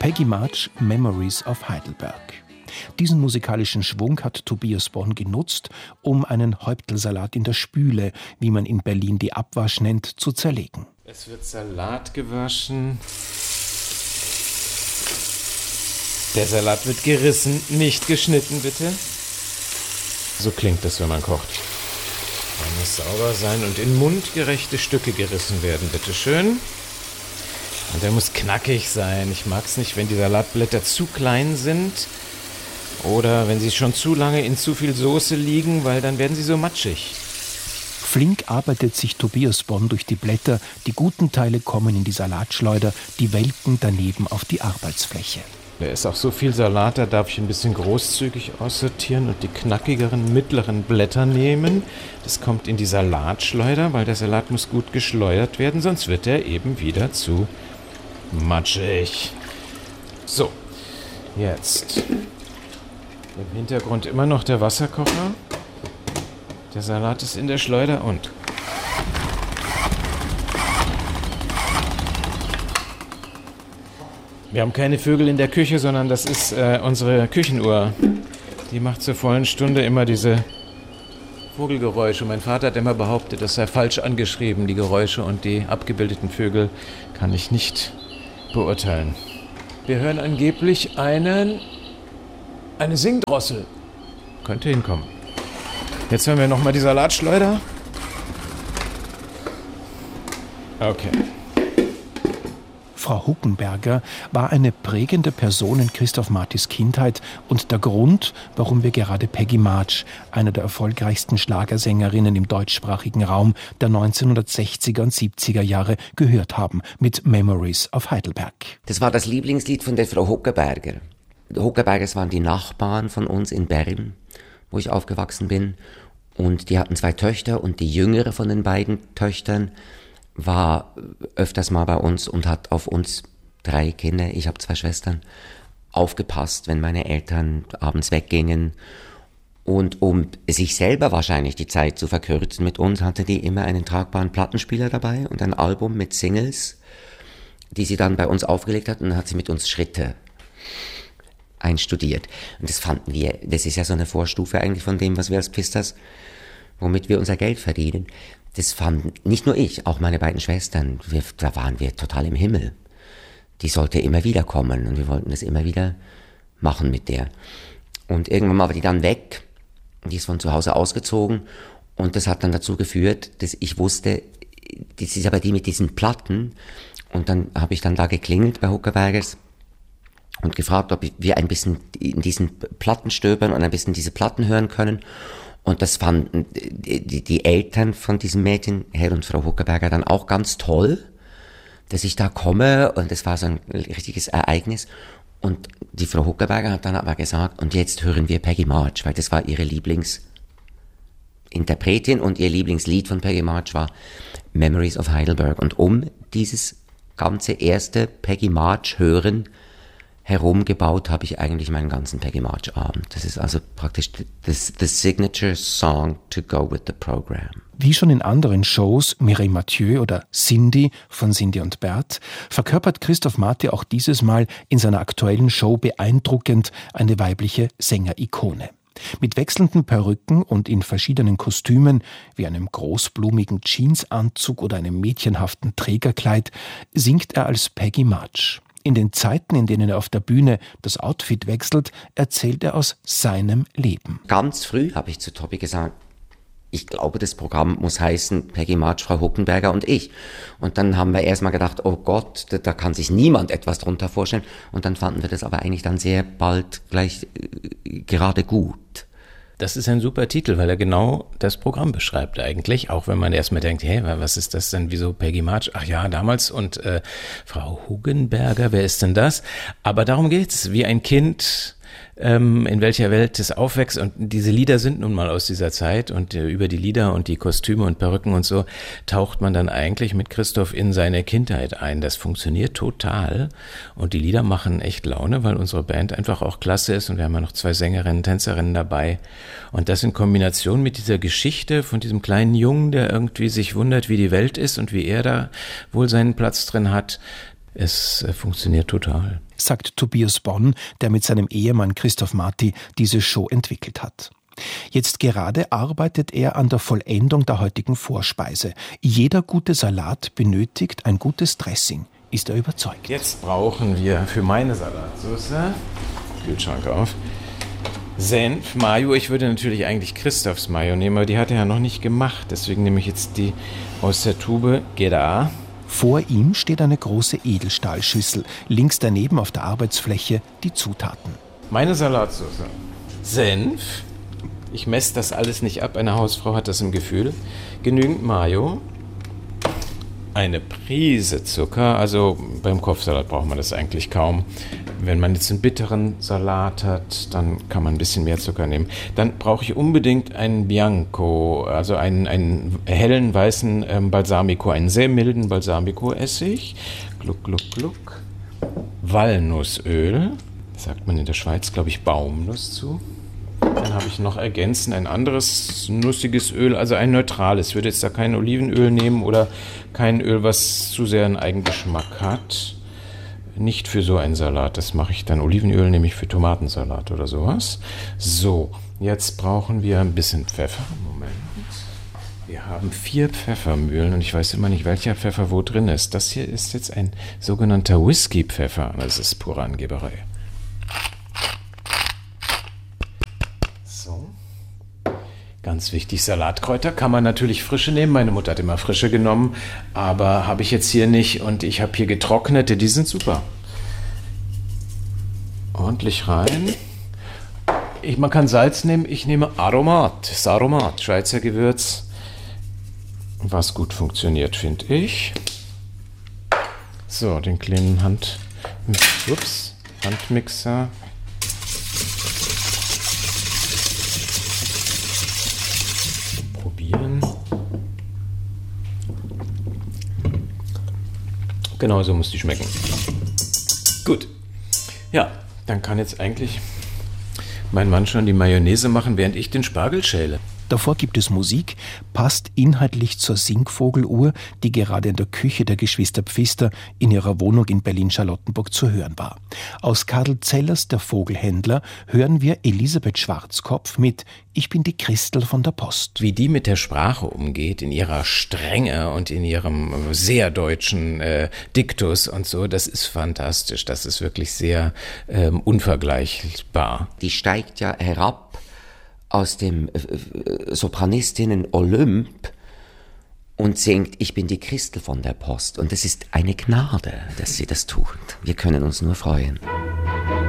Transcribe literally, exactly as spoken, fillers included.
Peggy March, Memories of Heidelberg. Diesen musikalischen Schwung hat Tobias Bonn genutzt, um einen Häuptlsalat in der Spüle, wie man in Berlin die Abwasch nennt, zu zerlegen. Es wird Salat gewaschen. Der Salat wird gerissen, nicht geschnitten, bitte. So klingt es, wenn man kocht. Er muss sauber sein und in mundgerechte Stücke gerissen werden, bitteschön. Und er muss knackig sein. Ich mag es nicht, wenn die Salatblätter zu klein sind oder wenn sie schon zu lange in zu viel Soße liegen, weil dann werden sie so matschig. Flink arbeitet sich Tobias Bonn durch die Blätter. Die guten Teile kommen in die Salatschleuder, die welken daneben auf die Arbeitsfläche. Da ist auch so viel Salat, da darf ich ein bisschen großzügig aussortieren und die knackigeren, mittleren Blätter nehmen. Das kommt in die Salatschleuder, weil der Salat muss gut geschleudert werden, sonst wird er eben wieder zu matschig. So, jetzt im Hintergrund immer noch der Wasserkocher. Der Salat ist in der Schleuder und wir haben keine Vögel in der Küche, sondern das ist äh, unsere Küchenuhr. Die macht zur vollen Stunde immer diese Vogelgeräusche. Mein Vater hat immer behauptet, das sei falsch angeschrieben, die Geräusche, und die abgebildeten Vögel kann ich nicht beurteilen. Wir hören angeblich einen, eine Singdrossel. Könnte hinkommen. Jetzt hören wir nochmal die Salatschleuder. Okay. Frau Huckenberger war eine prägende Person in Christoph Martis Kindheit und der Grund, warum wir gerade Peggy March, eine der erfolgreichsten Schlagersängerinnen im deutschsprachigen Raum der neunzehnhundertsechziger und siebziger Jahre, gehört haben mit Memories of Heidelberg. Das war das Lieblingslied von der Frau Huckenberger. Die Huckenbergers waren die Nachbarn von uns in Bern, wo ich aufgewachsen bin. Und die hatten zwei Töchter und die jüngere von den beiden Töchtern war öfters mal bei uns und hat auf uns drei Kinder, ich habe zwei Schwestern, aufgepasst, wenn meine Eltern abends weggingen. Und um sich selber wahrscheinlich die Zeit zu verkürzen mit uns, hatte die immer einen tragbaren Plattenspieler dabei und ein Album mit Singles, die sie dann bei uns aufgelegt hat, und dann hat sie mit uns Schritte einstudiert. Und das fanden wir, das ist ja so eine Vorstufe eigentlich von dem, was wir als Pistas, womit wir unser Geld verdienen. Das fanden nicht nur ich, auch meine beiden Schwestern. Wir, da waren wir total im Himmel. Die sollte immer wieder kommen und wir wollten das immer wieder machen mit der. Und irgendwann mal war die dann weg. Die ist von zu Hause ausgezogen und das hat dann dazu geführt, dass ich wusste, das ist aber die mit diesen Platten. Und dann habe ich dann da geklingelt bei Huckenbergers und gefragt, ob wir ein bisschen in diesen Platten stöbern und ein bisschen diese Platten hören können. Und das fanden die, die Eltern von diesem Mädchen, Herr und Frau Huckenberger, dann auch ganz toll, dass ich da komme, und das war so ein richtiges Ereignis. Und die Frau Huckenberger hat dann aber gesagt, und jetzt hören wir Peggy March, weil das war ihre Lieblingsinterpretin und ihr Lieblingslied von Peggy March war Memories of Heidelberg. Und um dieses ganze erste Peggy March hören herumgebaut habe ich eigentlich meinen ganzen Peggy March Abend. Das ist also praktisch das, the signature song to go with the program. Wie schon in anderen Shows, Mireille Mathieu oder Cindy von Cindy und Bert, verkörpert Christoph Marti auch dieses Mal in seiner aktuellen Show beeindruckend eine weibliche Sängerikone. Mit wechselnden Perücken und in verschiedenen Kostümen, wie einem großblumigen Jeansanzug oder einem mädchenhaften Trägerkleid, singt er als Peggy March. In den Zeiten, in denen er auf der Bühne das Outfit wechselt, erzählt er aus seinem Leben. Ganz früh habe ich zu Tobi gesagt, ich glaube, das Programm muss heißen Peggy March, Frau Huckenberger und ich. Und dann haben wir erstmal gedacht, oh Gott, da, da kann sich niemand etwas drunter vorstellen. Und dann fanden wir das aber eigentlich dann sehr bald gleich äh, gerade gut. Das ist ein super Titel, weil er genau das Programm beschreibt eigentlich, auch wenn man erstmal denkt, hey, was ist das denn, wieso Peggy March? Ach ja, damals und äh, Frau Huckenberger, wer ist denn das? Aber darum geht's, wie ein Kind, ähm, in welcher Welt es aufwächst, und diese Lieder sind nun mal aus dieser Zeit, und äh, über die Lieder und die Kostüme und Perücken und so taucht man dann eigentlich mit Christoph in seine Kindheit ein. Das funktioniert total und die Lieder machen echt Laune, weil unsere Band einfach auch klasse ist und wir haben ja noch zwei Sängerinnen, Tänzerinnen dabei, und das in Kombination mit dieser Geschichte von diesem kleinen Jungen, der irgendwie sich wundert, wie die Welt ist und wie er da wohl seinen Platz drin hat. Es äh, funktioniert total. sagt Tobias Bonn, der mit seinem Ehemann Christoph Marti diese Show entwickelt hat. Jetzt gerade arbeitet er an der Vollendung der heutigen Vorspeise. Jeder gute Salat benötigt ein gutes Dressing, ist er überzeugt. Jetzt brauchen wir für meine Salatsauce, Kühlschrank auf, Senf, Mayo. Ich würde natürlich eigentlich Christophs Mayo nehmen, aber die hat er ja noch nicht gemacht. Deswegen nehme ich jetzt die aus der Tube Geda. Vor ihm steht eine große Edelstahlschüssel. Links daneben auf der Arbeitsfläche die Zutaten. Meine Salatsauce, Senf. Ich messe das alles nicht ab, eine Hausfrau hat das im Gefühl. Genügend Mayo, eine Prise Zucker, also beim Kopfsalat braucht man das eigentlich kaum. Wenn man jetzt einen bitteren Salat hat, dann kann man ein bisschen mehr Zucker nehmen. Dann brauche ich unbedingt einen Bianco, also einen, einen hellen weißen ähm, Balsamico, einen sehr milden Balsamico-Essig. Gluck, gluck, gluck. Walnussöl, sagt man in der Schweiz, glaube ich, Baumnuss zu. Dann habe ich noch ergänzend ein anderes nussiges Öl, also ein neutrales. Ich würde jetzt da kein Olivenöl nehmen oder kein Öl, was zu sehr einen Eigengeschmack hat. Nicht für so einen Salat. Das mache ich dann. Olivenöl nehme ich für Tomatensalat oder sowas. So, jetzt brauchen wir ein bisschen Pfeffer. Moment. Wir haben vier Pfeffermühlen und ich weiß immer nicht, welcher Pfeffer wo drin ist. Das hier ist jetzt ein sogenannter Whisky-Pfeffer. Das ist pure Angeberei. Ganz wichtig, Salatkräuter kann man natürlich frische nehmen. Meine Mutter hat immer frische genommen, aber habe ich jetzt hier nicht. Und ich habe hier getrocknete, die sind super. Ordentlich rein. Ich, man kann Salz nehmen, ich nehme Aromat. Das Aromat, Schweizer Gewürz, was gut funktioniert, finde ich. So, den kleinen Hand, ups, Handmixer. Genau so muss die schmecken. Gut. Ja, dann kann jetzt eigentlich mein Mann schon die Mayonnaise machen, während ich den Spargel schäle. Davor gibt es Musik, passt inhaltlich zur Singvogeluhr, die gerade in der Küche der Geschwister Pfister in ihrer Wohnung in Berlin-Charlottenburg zu hören war. Aus Karl Zellers Der Vogelhändler hören wir Elisabeth Schwarzkopf mit Ich bin die Christel von der Post. Wie die mit der Sprache umgeht, in ihrer Strenge und in ihrem sehr deutschen äh, Diktus und so, das ist fantastisch. Das ist wirklich sehr ähm, unvergleichbar. Die steigt ja herab aus dem Sopranistinnen Olymp und singt Ich bin die Christel von der Post. Und es ist eine Gnade, dass sie das tut. Wir können uns nur freuen.